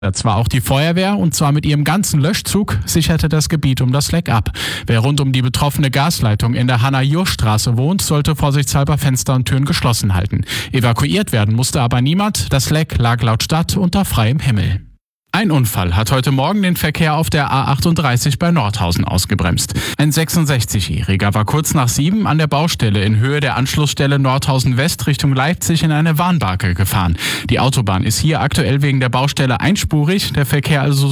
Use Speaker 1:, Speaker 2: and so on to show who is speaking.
Speaker 1: Zwar auch die Feuerwehr, und zwar mit ihrem ganzen Löschzug, sicherte das Gebiet um das Leck ab. Wer rund um die betroffene Gasleitung in der Hanna-Jursch-Straße wohnt, sollte vorsichtshalber Fenster und Türen geschlossen halten. Evakuiert werden musste aber niemand. Das Leck lag laut Stadt unter freiem Himmel. Ein Unfall hat heute Morgen den Verkehr auf der A38 bei Nordhausen ausgebremst. Ein 66-Jähriger war kurz nach 7 an der Baustelle in Höhe der Anschlussstelle Nordhausen West Richtung Leipzig in eine Warnbarke gefahren. Die Autobahn ist hier aktuell wegen der Baustelle einspurig, der Verkehr also